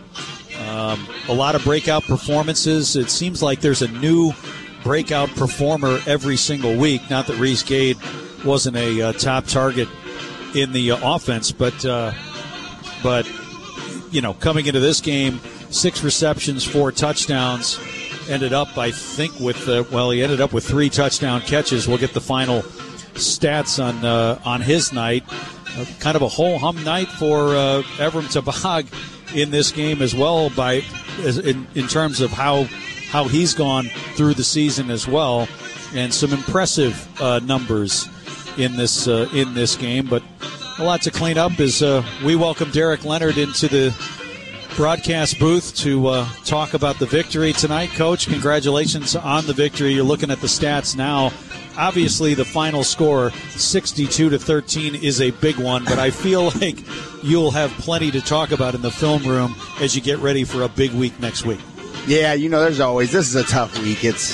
Um, a lot of breakout performances. It seems like there's a new breakout performer every single week. Not that Reese Gade wasn't a uh, top target in the uh, offense, but uh, but you know, coming into this game, six receptions, four touchdowns. Ended up, I think, with uh, well, he ended up with three touchdown catches. We'll get the final stats on uh, on his night. Uh, kind of a whole hum night for uh, Evram Tabag in this game as well, by as, in, in terms of how how he's gone through the season as well, and some impressive uh, numbers in this uh, in this game. But a lot to clean up as uh, we welcome Derek Leonard into the broadcast booth to uh, talk about the victory tonight. Coach, congratulations on the victory. You're looking at the stats now. Obviously, the final score, sixty-two to thirteen, is a big one, but I feel like you'll have plenty to talk about in the film room as you get ready for a big week next week. Yeah, you know, there's always, this is a tough week. It's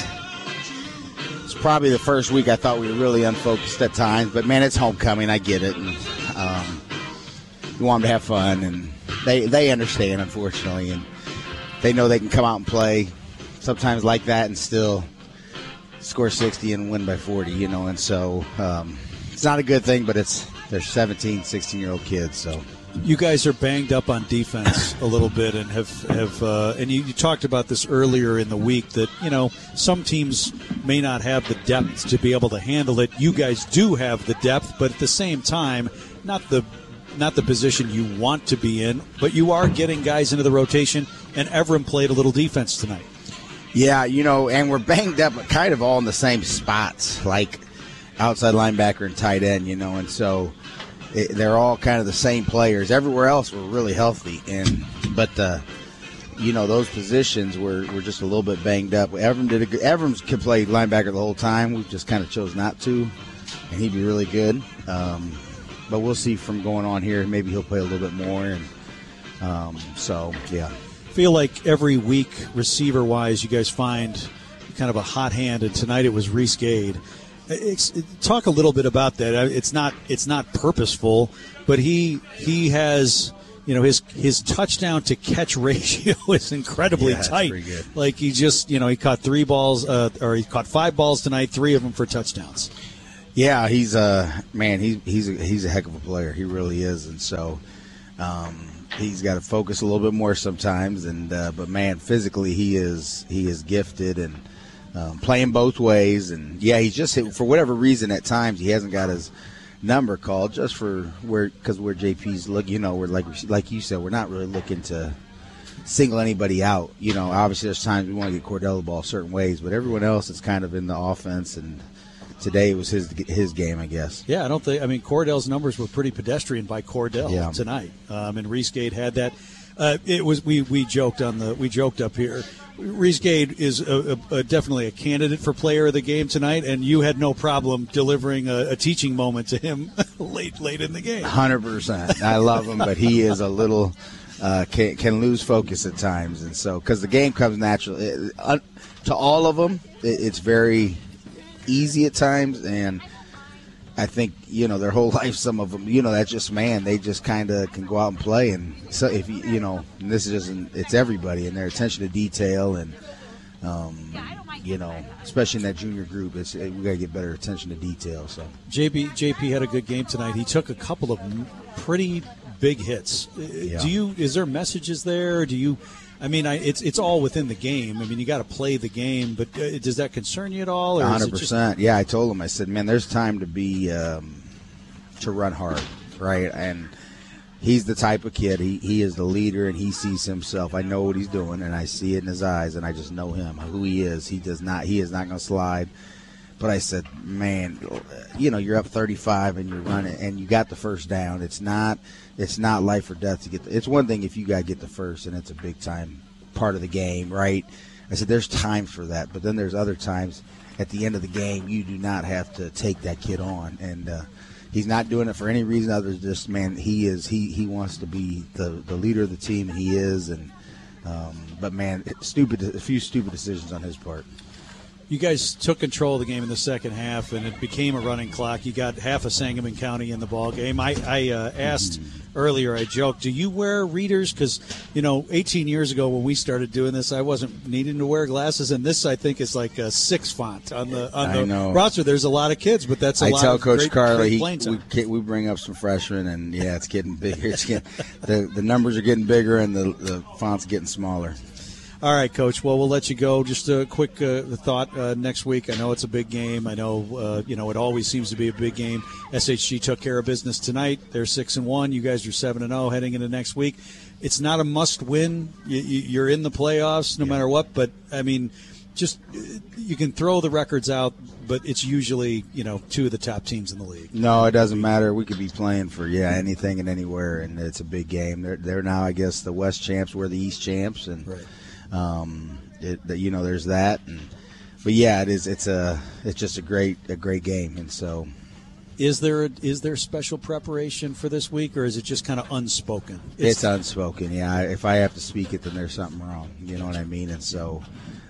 it's probably the first week I thought we were really unfocused at times, but man, it's homecoming. I get it. And, um, you want them to have fun, and they they understand, unfortunately, and they know they can come out and play sometimes like that and still score sixty and win by forty, you know, and so um, it's not a good thing, but it's they're seventeen, sixteen-year-old kids, so. You guys are banged up on defense a little bit, and have, have uh, and you, you talked about this earlier in the week that, you know, some teams may not have the depth to be able to handle it. You guys do have the depth, but at the same time, not the not the position you want to be in, but you are getting guys into the rotation, and Evram played a little defense tonight. Yeah, you know, and we're banged up kind of all in the same spots, like outside linebacker and tight end, you know, and so it, they're all kind of the same players. Everywhere else we're really healthy, and but the you know, those positions were, were just a little bit banged up. Evram did a good, Evram could play linebacker the whole time. We just kind of chose not to, and he'd be really good. Um, but we'll see from going on here. Maybe he'll play a little bit more. And um, so, yeah. Feel like every week, receiver-wise, you guys find kind of a hot hand, and tonight it was Reese Gade. It's, it, talk a little bit about that. It's not it's not purposeful, but he he has, you know, his his touchdown to catch ratio is incredibly yeah, tight. Pretty good. Like he just, you know, he caught three balls, uh, or he caught five balls tonight, three of them for touchdowns. Yeah, he's a man. He's he's a, he's a heck of a player. He really is, and so um, he's got to focus a little bit more sometimes. And uh, but man, physically he is he is gifted and. Um, playing both ways, and yeah, he's just hit, for whatever reason at times he hasn't got his number called just for where because where J P's look, you know, we're like like you said, we're not really looking to single anybody out. You know, obviously there's times we want to get Cordell the ball certain ways, but everyone else is kind of in the offense, and today it was his his game, I guess. Yeah, I don't think. I mean, Cordell's numbers were pretty pedestrian by Cordell yeah. tonight, um, and Reese Gade had that. Uh, it was we we joked on the we joked up here. Reese Gade is a, a, a definitely a candidate for player of the game tonight, and you had no problem delivering a, a teaching moment to him late late in the game. one hundred percent. I love him, but he is a little uh, can, can lose focus at times, and so because the game comes naturally it, uh, to all of them, it, it's very easy at times, and I think, you know, their whole life, some of them, you know, that's just, man, they just kind of can go out and play. And so if you, you know, and this is just, it's everybody and their attention to detail and, um, you know, especially in that junior group, it's, we got to get better attention to detail. So J P, J P had a good game tonight. He took a couple of pretty big hits. Yeah. Do you, is there messages there? Do you, I mean, I, it's it's all within the game. I mean, you got to play the game, but uh, does that concern you at all? Or one hundred percent. Just... Yeah, I told him. I said, man, there's time to be um, to run hard, right? And he's the type of kid. He he is the leader, and he sees himself. I know what he's doing, and I see it in his eyes, and I just know him, who he is. He does not. He is not going to slide. But I said, man, you know, you're up thirty-five and you're running, and you got the first down. It's not, it's not life or death to get. The, it's one thing if you got to get the first, and it's a big time part of the game, right? I said, there's times for that, but then there's other times at the end of the game you do not have to take that kid on, and uh, he's not doing it for any reason other than just, man, he is. He he wants to be the the leader of the team, and he is. And um, but man, stupid, a few stupid decisions on his part. You guys took control of the game in the second half, and it became a running clock. You got half of Sangamon County in the ball game. I, I uh, asked earlier, I joked, do you wear readers? Because, you know, eighteen years ago when we started doing this, I wasn't needing to wear glasses, and this, I think, is like a six font on the on the know. roster. There's a lot of kids, but that's a I lot tell of Coach great, Carly, great he, we, we bring up some freshmen, and, yeah, it's getting bigger. It's getting, the, the numbers are getting bigger, and the, the font's getting smaller. All right, Coach. Well, we'll let you go. Just a quick uh, thought uh, next week. I know it's a big game. I know, uh, you know, it always seems to be a big game. S H G took care of business tonight. They're six and one. You guys are seven and zero heading into next week. It's not a must-win. You, you're in the playoffs no yeah. matter what. But I mean, just you can throw the records out, but it's usually, you know, two of the top teams in the league. No, it doesn't matter. We could be playing for yeah anything and anywhere, and it's a big game. They're they're now, I guess, the West champs. We're the East champs, and. Right. Um, it, you know, there's that, and, but yeah, it is. It's a, it's just a great, a great game, and so. Is there a, is there special preparation for this week, or is it just kind of unspoken? It's, it's unspoken. Yeah, if I have to speak it, then there's something wrong. You know what I mean? And so,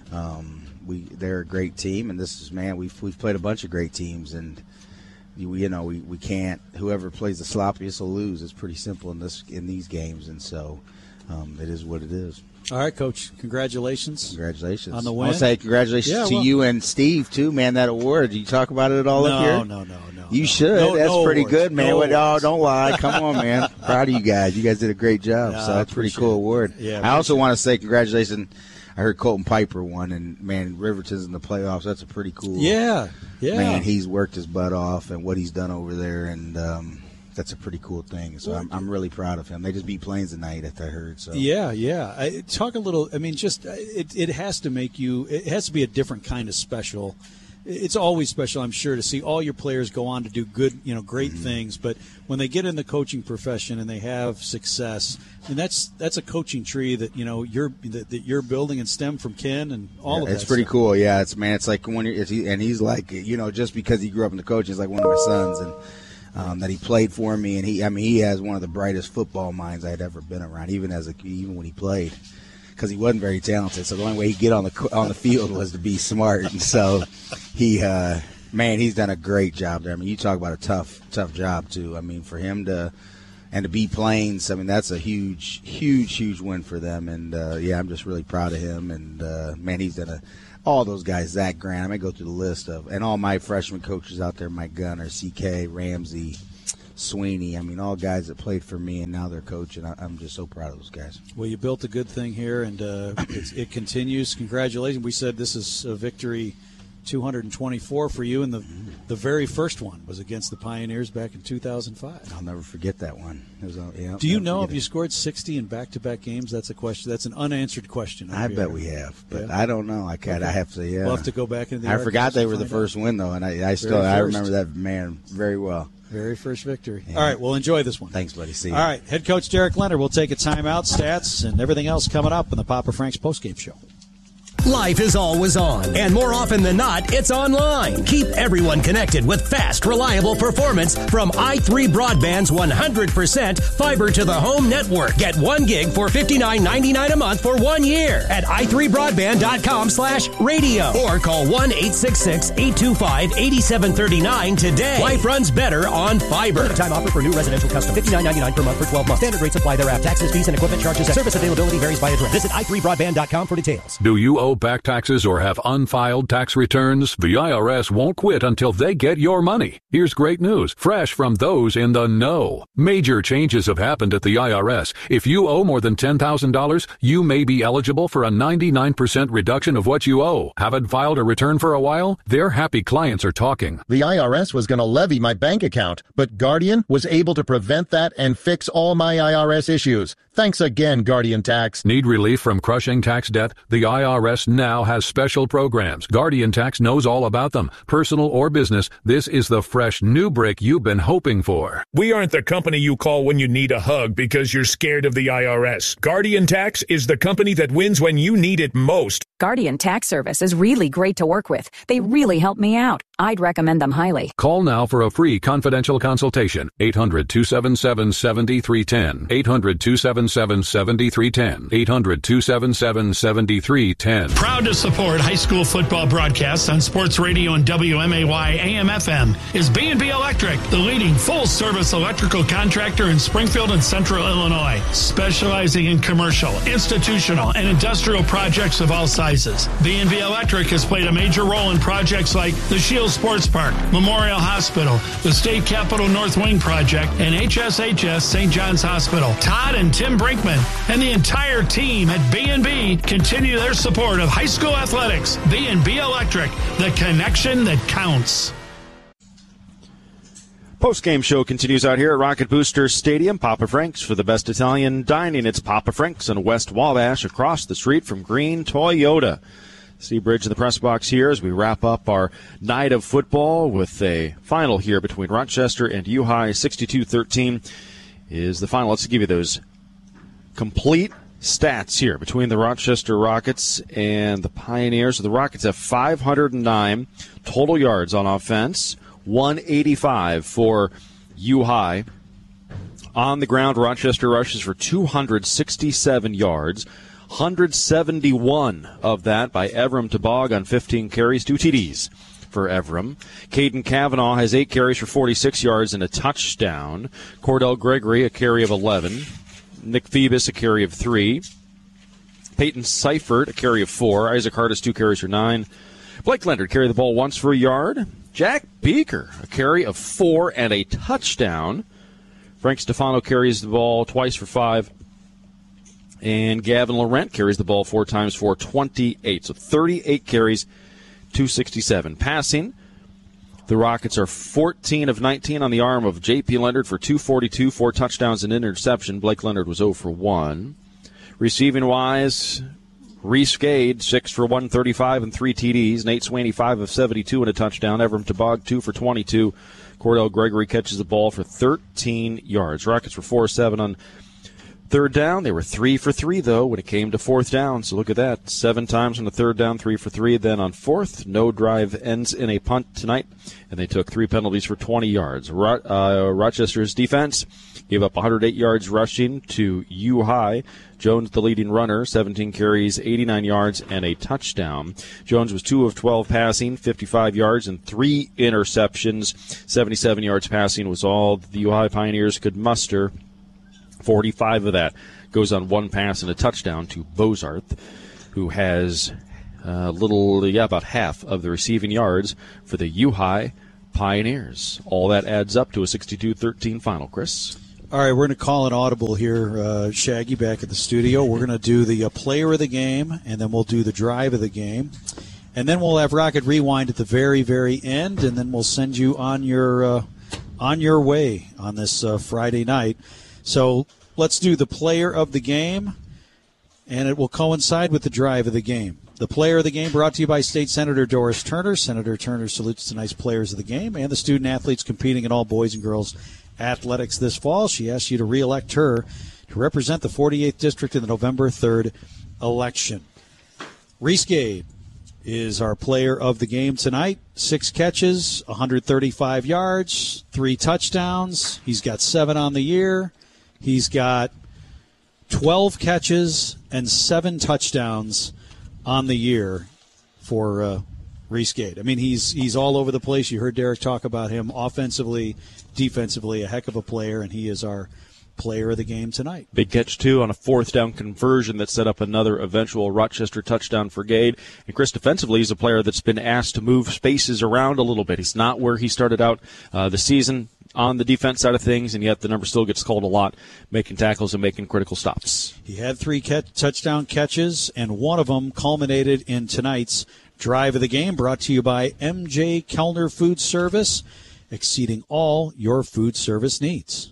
um, we they're a great team, and this is man, we've we've played a bunch of great teams, and you, you know we, we can't. Whoever plays the sloppiest will lose. It's pretty simple in this in these games, and so um, it is what it is. All right, Coach. Congratulations. Congratulations. On the win. I want to say congratulations yeah, to well, you and Steve, too, man, that award. Did you talk about it at all no, up here? No, no, no, no. You no. should. No, that's no pretty awards. good, man. No what, oh, don't lie. Come on, man. Proud of you guys. You guys did a great job. No, so that's a pretty cool award. Yeah, I also want to say congratulations. I heard Colton Piper won, and, man, Riverton's in the playoffs. That's a pretty cool. Yeah, yeah. Man, he's worked his butt off and what he's done over there, and um, that's a pretty cool thing. So I'm, I'm really proud of him. They just beat Plains tonight, if I heard. So yeah, yeah. I, talk a little. I mean, just it. It has to make you. It has to be a different kind of special. it's always special, I'm sure, to see all your players go on to do good, you know, great mm-hmm. things. But when they get in the coaching profession and they have success, and that's that's a coaching tree that you know you're that, that you're building and stem from Ken and all yeah, of that. It's pretty stuff. cool, yeah. It's man, it's like when you're, it's, and he's like, you know, just because he grew up in the coaching, he's like one of my sons, and um, that he played for me, and he, I mean, he has one of the brightest football minds I'd ever been around, even as a even when he played. Because he wasn't very talented, so the only way he'd get on the on the field was to be smart. And so he, uh, man, he's done a great job there. I mean, you talk about a tough, tough job too. I mean, for him to and to beat Plains, I mean, that's a huge, huge, huge win for them. And uh, yeah, I'm just really proud of him. And uh, man, he's done a all those guys. Zach Grant, I may go through the list of and all my freshman coaches out there, Mike Gunner, C K, Ramsey, Sweeney, I mean, all guys that played for me, and now they're coaching. I'm just so proud of those guys. Well, you built a good thing here, and uh, it's, it continues. Congratulations. We said this is a victory two hundred twenty-four for you, and the the very first one was against the Pioneers back in two thousand five. I'll never forget that one. It was, uh, yeah, Do you know if you scored sixty in back-to-back games? That's a question. That's an unanswered question. I bet we have, but yeah. I don't know. I can't. Okay. I have to. Yeah, we'll have to go back into the I forgot they were the first out. win, though, and I, I still I remember that man very well. Very first victory. Yeah. All right, we'll enjoy this one. Thanks, buddy. See you. All right, head coach Derek Leonard will take a timeout, stats, and everything else coming up in the Papa Frank's postgame show. Life is always on, and more often than not, it's online. Keep everyone connected with fast, reliable performance from i three Broadband's one hundred percent fiber-to-the-home network. Get one gig for fifty-nine ninety-nine a month for one year at i three broadband dot com slash radio or call one eight six six, eight two five, eight seven three nine today. Life runs better on fiber. Limited time offer for new residential custom. fifty-nine ninety-nine per month for twelve months. Standard rates apply thereafter. Taxes, fees, and equipment charges. Service availability varies by address. Visit i three broadband dot com for details. Do you owe back taxes or have unfiled tax returns? The I R S won't quit until they get your money. Here's great news, fresh from those in the know. Major changes have happened at the I R S. If you owe more than ten thousand dollars, you may be eligible for a ninety-nine percent reduction of what you owe. Haven't filed a return for a while? Their happy clients are talking. The I R S was going to levy my bank account, but Guardian was able to prevent that and fix all my I R S issues. Thanks again, Guardian Tax. Need relief from crushing tax debt? The I R S now has special programs. Guardian Tax knows all about them. Personal or business, this is the fresh new brick you've been hoping for. We aren't the company you call when you need a hug because you're scared of the I R S. Guardian Tax is the company that wins when you need it most. Guardian Tax Service is really great to work with. They really help me out. I'd recommend them highly. Call now for a free confidential consultation. eight hundred, two seven seven, seven three one zero. eight hundred, two seven seven, seven three one zero. eight hundred, two seven seven, seven three one zero. Proud to support high school football broadcasts on Sports Radio and W M A Y A M F M is B and B Electric, the leading full-service electrical contractor in Springfield and Central Illinois, specializing in commercial, institutional, and industrial projects of all sizes. B and B Electric has played a major role in projects like the Shield Sports Park, Memorial Hospital, the State Capitol North Wing Project, and H S H S Saint John's Hospital. Todd and Tim Brinkman and the entire team at B and B continue their support of high school athletics. B and B Electric, the connection that counts. Post-game show continues out here at Rocket Booster Stadium. Papa Frank's for the best Italian dining. It's Papa Frank's on West Wabash across the street from Green Toyota. Steve Bridge in the press box here as we wrap up our night of football with a final here between Rochester and U-High. sixty-two thirteen is the final. Let's give you those complete stats here between the Rochester Rockets and the Pioneers. The Rockets have five hundred nine total yards on offense, one eighty-five for U-High. On the ground, Rochester rushes for two hundred sixty-seven yards. one hundred seventy-one of that by Evram Tabag on fifteen carries, two T Ds for Evram. Caden Cavanaugh has eight carries for forty-six yards and a touchdown. Cordell Gregory, a carry of eleven. Nick Phoebus, a carry of three. Peyton Seifert, a carry of four. Isaac Hardis, two carries for nine. Blake Leonard carried the ball once for a yard. Jack Beaker, a carry of four and a touchdown. Frank Stefano carries the ball twice for five. And Gavin Laurent carries the ball four times for twenty-eight. So thirty-eight carries, two sixty-seven. Passing, the Rockets are fourteen of nineteen on the arm of J P. Leonard for two forty-two, four touchdowns and interception. Blake Leonard was zero for one. Receiving-wise, Reese Gade, six for one thirty-five and three T Ds. Nate Swaney, five of seventy-two and a touchdown. Evram Tabag, two for twenty-two. Cordell Gregory catches the ball for thirteen yards. Rockets were four of seven on third down. They were three for three, though, when it came to fourth down. So look at that. Seven times on the third down, three for three. Then on fourth, no drive ends in a punt tonight, and they took three penalties for twenty yards. Ro- uh, Rochester's defense gave up one hundred eight yards rushing to U-High. Jones, the leading runner, seventeen carries, eighty-nine yards, and a touchdown. Jones was two of twelve passing, fifty-five yards, and three interceptions. seventy-seven yards passing was all the U-High Pioneers could muster. forty-five of that goes on one pass and a touchdown to Bozarth, who has a little, yeah, about half of the receiving yards for the U-High Pioneers. All that adds up to a sixty-two thirteen final, Chris. All right, we're going to call an audible here, uh, Shaggy, back at the studio. We're going to do the uh, player of the game, and then we'll do the drive of the game. And then we'll have Rocket Rewind at the very, very end, and then we'll send you on your uh, on your way on this uh, Friday night. So let's do the player of the game, and it will coincide with the drive of the game. The player of the game brought to you by State Senator Doris Turner. Senator Turner salutes tonight's players of the game and the student-athletes competing in all boys and girls athletics this fall. She asks you to re-elect her to represent the forty-eighth District in the November third election. Reese Gade is our player of the game tonight. Six catches, one hundred thirty-five yards, three touchdowns. He's got seven on the year. He's got twelve catches and seven touchdowns on the year for uh, Reese Gade. I mean, he's he's all over the place. You heard Derek talk about him offensively, defensively, a heck of a player, and he is our player of the game tonight. Big catch, too, on a fourth down conversion that set up another eventual Rochester touchdown for Gade. And Chris, defensively, he's a player that's been asked to move spaces around a little bit. He's not where he started out uh, the season on the defense side of things, and yet the number still gets called a lot, making tackles and making critical stops. He had three catch- touchdown catches, and one of them culminated in tonight's drive of the game, brought to you by M J Kellner Food Service, exceeding all your food service needs.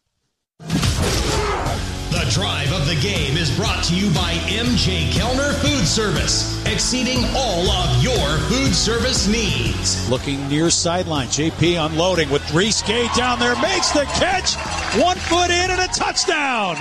The drive of the game is brought to you by M J Kellner Food Service, exceeding all of your food service needs. Looking near sideline, J P unloading with Reese Gade down there, makes the catch, one foot in and a touchdown.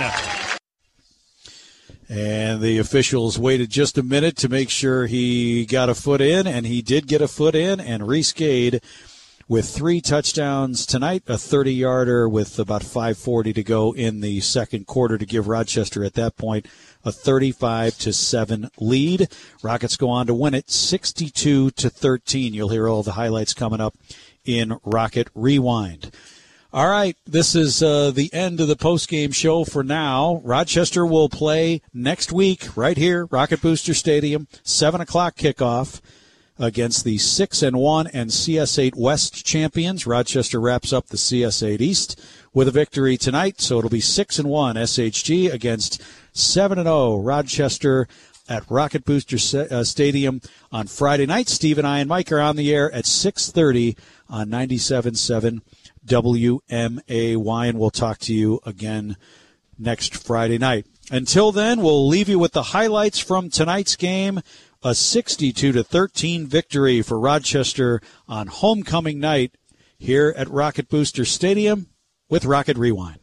And the officials waited just a minute to make sure he got a foot in, and he did get a foot in, and Reese Gade with three touchdowns tonight, a thirty-yarder with about five forty to go in the second quarter to give Rochester at that point a thirty-five to seven lead. Rockets go on to win it sixty-two to thirteen. You'll hear all the highlights coming up in Rocket Rewind. All right, this is uh, the end of the postgame show for now. Rochester will play next week right here, Rocket Booster Stadium, seven o'clock kickoff against the six and one and C S eight West champions. Rochester wraps up the C S eight East with a victory tonight, so it'll be six and one S H G against seven and oh Rochester at Rocket Booster Stadium on Friday night. Steve and I and Mike are on the air at six thirty on ninety-seven point seven W M A Y, and we'll talk to you again next Friday night. Until then, we'll leave you with the highlights from tonight's game. A sixty-two to thirteen victory for Rochester on homecoming night here at Rocket Booster Stadium with Rocket Rewind.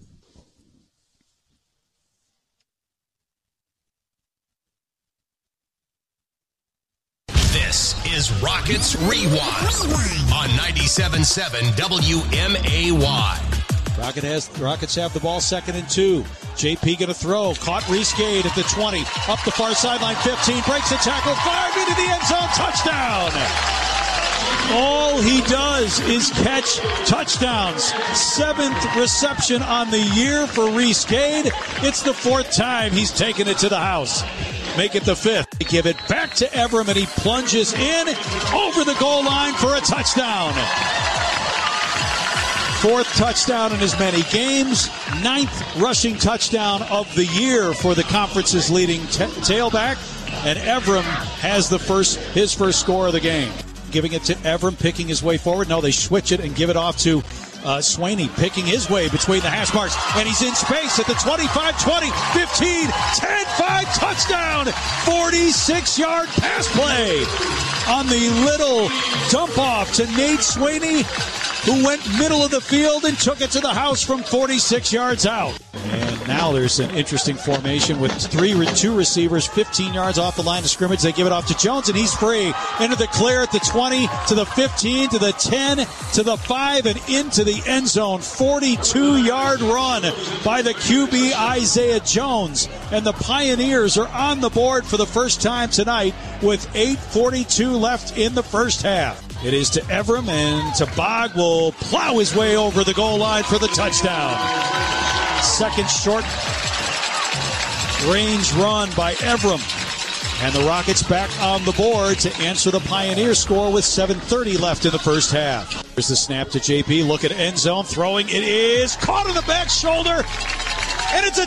This is Rockets Rewind on ninety-seven point seven W M A Y. Rocket has, Rockets have the ball, second and two. J P going to throw. Caught Reese Gade at the twenty. Up the far sideline, fifteen. Breaks the tackle, five into the end zone. Touchdown. All he does is catch touchdowns. Seventh reception on the year for Reese Gade. It's the fourth time he's taken it to the house. Make it the fifth. They give it back to Evram, and he plunges in over the goal line for a touchdown. Fourth touchdown in as many games. Ninth rushing touchdown of the year for the conference's leading t- tailback. And Evram has the first his first score of the game. Giving it to Evram, picking his way forward. No, they switch it and give it off to Uh, Swaney picking his way between the hash marks, and he's in space at the twenty-five, twenty, fifteen, ten, five, touchdown, forty-six-yard pass play on the little dump-off to Nate Swaney, who went middle of the field and took it to the house from forty-six yards out. And now there's an interesting formation with three, two receivers, fifteen yards off the line of scrimmage. They give it off to Jones, and he's free. Into the clear at the twenty, to the fifteen, to the ten, to the five, and into the end zone. forty-two-yard run by the Q B, Isaiah Jones. And the Pioneers are on the board for the first time tonight with eight forty-two left in the first half. It is to Evram, and Tabag will plow his way over the goal line for the touchdown. Second short range run by Evram. And the Rockets back on the board to answer the Pioneer score with seven thirty left in the first half. Here's the snap to J P. Look at end zone. Throwing. It is caught on the back shoulder. And it's a